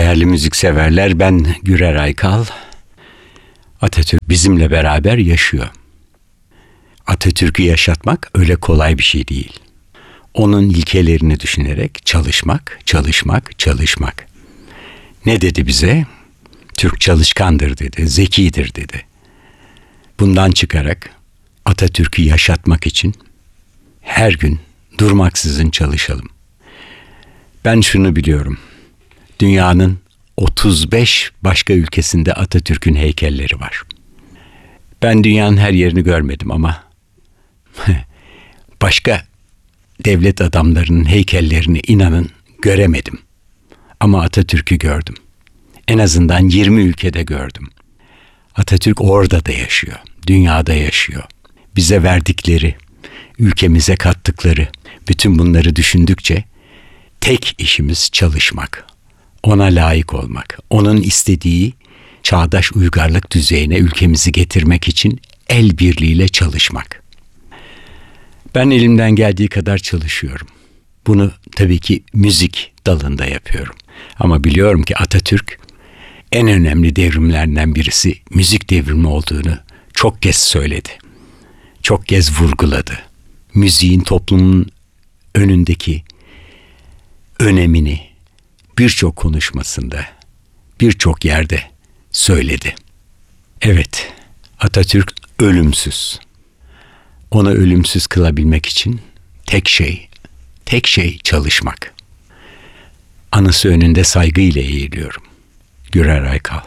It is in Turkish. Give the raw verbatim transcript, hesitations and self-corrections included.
Değerli müzikseverler, ben Gürer Aykal. Atatürk bizimle beraber yaşıyor. Atatürk'ü yaşatmak öyle kolay bir şey değil. Onun ilkelerini düşünerek çalışmak, çalışmak, çalışmak. Ne dedi bize? Türk çalışkandır dedi, zekidir dedi. Bundan çıkarak Atatürk'ü yaşatmak için her gün durmaksızın çalışalım. Ben şunu biliyorum. Dünyanın otuz beş başka ülkesinde Atatürk'ün heykelleri var. Ben dünyanın her yerini görmedim ama başka devlet adamlarının heykellerini inanın göremedim. Ama Atatürk'ü gördüm. En azından yirmi ülkede gördüm. Atatürk orada da yaşıyor, dünyada yaşıyor. Bize verdikleri, ülkemize kattıkları, bütün bunları düşündükçe tek işimiz çalışmak. Ona layık olmak, onun istediği çağdaş uygarlık düzeyine ülkemizi getirmek için el birliğiyle çalışmak. Ben elimden geldiği kadar çalışıyorum. Bunu tabii ki müzik dalında yapıyorum. Ama biliyorum ki Atatürk en önemli devrimlerden birisi müzik devrimi olduğunu çok kez söyledi. Çok kez vurguladı. Müziğin toplumun önündeki önemini birçok konuşmasında, birçok yerde söyledi. Evet, Atatürk ölümsüz. Onu ölümsüz kılabilmek için tek şey, tek şey çalışmak. Anısı önünde saygıyla eğiliyorum. Gürer Aykal.